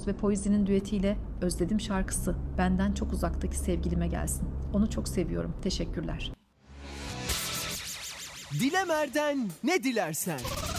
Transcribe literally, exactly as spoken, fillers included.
Ghost ve Poisy'nin düetiyle Özledim şarkısı benden çok uzaktaki sevgilime gelsin. Onu çok seviyorum. Teşekkürler. Dilemer'den ne dilersen.